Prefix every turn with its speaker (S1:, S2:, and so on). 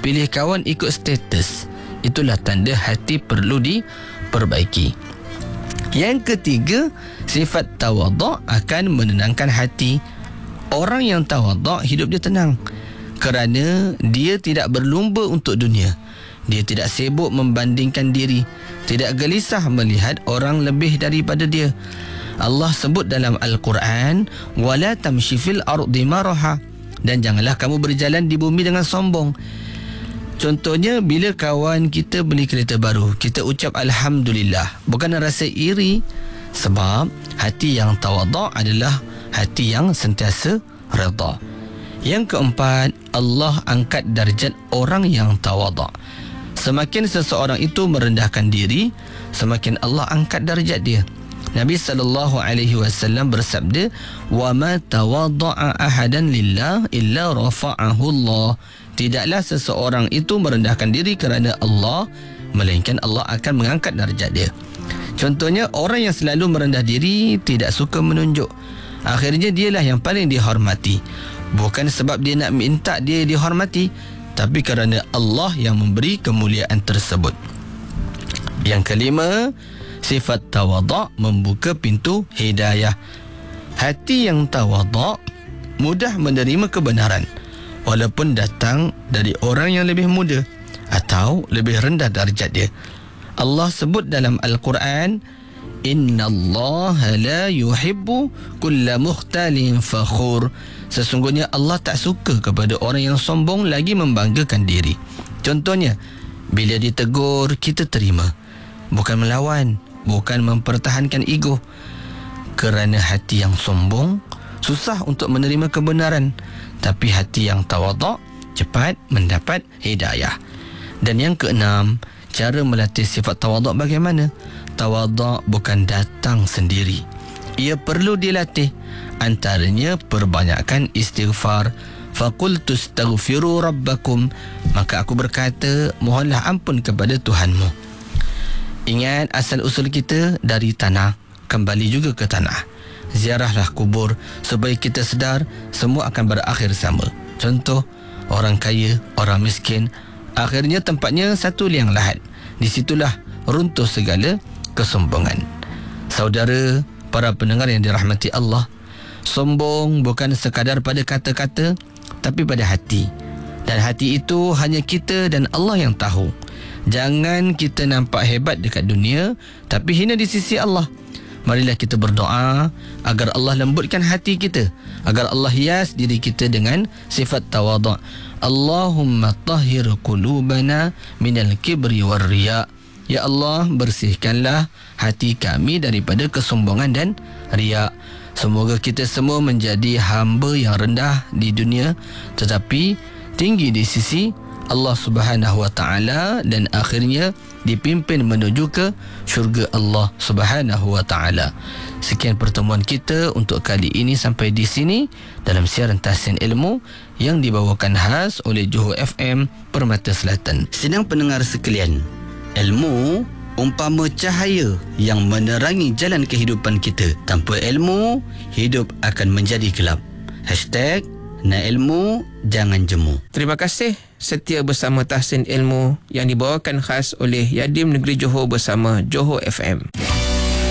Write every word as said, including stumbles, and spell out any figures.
S1: pilih kawan ikut status. Itulah tanda hati perlu diperbaiki. Yang ketiga, sifat tawaduk akan menenangkan hati. Orang yang tawaduk hidup dia tenang, kerana dia tidak berlumba untuk dunia. Dia tidak sibuk membandingkan diri, tidak gelisah melihat orang lebih daripada dia. Allah sebut dalam Al-Quran, wala tamshi fil ardi maraha, dan janganlah kamu berjalan di bumi dengan sombong. Contohnya, bila kawan kita beli kereta baru, kita ucap Alhamdulillah, bukan rasa iri. Sebab hati yang tawaduk adalah hati yang sentiasa redha. Yang keempat, Allah angkat darjat orang yang tawaduk. Semakin seseorang itu merendahkan diri, semakin Allah angkat darjat dia. Nabi sallallahu alaihi wasallam bersabda, "Wa ma tawadda'a ahadan lillah illa rafa'ahu Allah." Tidaklah seseorang itu merendahkan diri kerana Allah, melainkan Allah akan mengangkat darjat dia. Contohnya, orang yang selalu merendah diri, tidak suka menunjuk, akhirnya dialah yang paling dihormati. Bukan sebab dia nak minta dia dihormati, tapi kerana Allah yang memberi kemuliaan tersebut. Yang kelima, sifat tawaduk membuka pintu hidayah. Hati yang tawaduk mudah menerima kebenaran, walaupun datang dari orang yang lebih muda atau lebih rendah darjat dia. Allah sebut dalam Al-Quran, innallaha la yuhibbu kulla mukhtalin fakhur. Sesungguhnya Allah tak suka kepada orang yang sombong lagi membanggakan diri. Contohnya, bila ditegur, kita terima, bukan melawan, bukan mempertahankan ego. Kerana hati yang sombong susah untuk menerima kebenaran, tapi hati yang tawaduk cepat mendapat hidayah. Dan yang keenam, cara melatih sifat tawaduk bagaimana? Tawaduk bukan datang sendiri, ia perlu dilatih. Antaranya, perbanyakkan istighfar. Faqultu astaghfiru rabbakum, maka aku berkata, mohonlah ampun kepada Tuhanmu. Ingat, asal usul kita dari tanah, kembali juga ke tanah. Ziarahlah kubur supaya kita sedar semua akan berakhir sama. Contoh, orang kaya, orang miskin, akhirnya tempatnya satu liang lahat. Di situlah runtuh segala kesombongan. Saudara, para pendengar yang dirahmati Allah, sombong bukan sekadar pada kata-kata, tapi pada hati. Dan hati itu hanya kita dan Allah yang tahu. Jangan kita nampak hebat dekat dunia, tapi hina di sisi Allah. Marilah kita berdoa agar Allah lembutkan hati kita, agar Allah hias diri kita dengan sifat tawaduk. Allahumma tahhir qulubana minal kibri war riya. Ya Allah, bersihkanlah hati kami daripada kesombongan dan riya. Semoga kita semua menjadi hamba yang rendah di dunia, tetapi tinggi di sisi Allah Subhanahu wa taala, dan akhirnya dipimpin menuju ke syurga Allah Subhanahu wa taala. Sekian pertemuan kita untuk kali ini, sampai di sini dalam siaran Tahsin Ilmu yang dibawakan khas oleh Johor F M Permata Selatan. Sidang pendengar sekalian, ilmu umpama cahaya yang menerangi jalan kehidupan kita. Tanpa ilmu, hidup akan menjadi gelap. Hashtag nak ilmu, jangan jemu.
S2: Terima kasih setia bersama Tahsin Ilmu yang dibawakan khas oleh Yadim Negeri Johor bersama Johor F M.